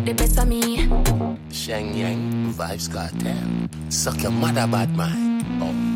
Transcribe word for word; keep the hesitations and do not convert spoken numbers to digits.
the best of me. Sheng Yang, Vibes Cartel. Suck your mother, bad man. Oh.